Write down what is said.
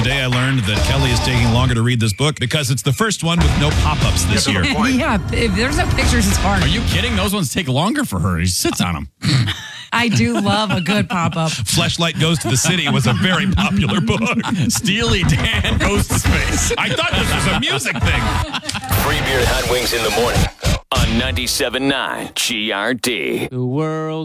today I learned that Kelly is taking longer to read this book because it's the first one with no pop-ups this year. Yeah, if there's no pictures, it's hard. Are you kidding? Those ones take longer for her. He sits on them. I do love a good pop-up. Fleshlight Goes to the City was a very popular book. Steely Dan Goes to Space. I thought this was a music thing. Free Beer and Hot Wings in the morning on 97.9 GRD. The world